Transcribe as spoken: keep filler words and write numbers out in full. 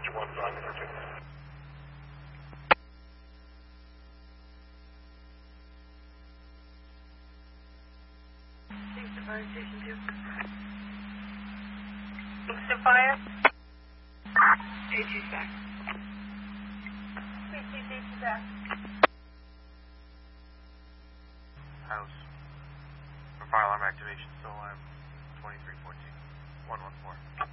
one five four two. Fire Station two. Kingston Fire. A G back. P T D back. House. For fire alarm activation, still alarm twenty-three fourteen. one one four.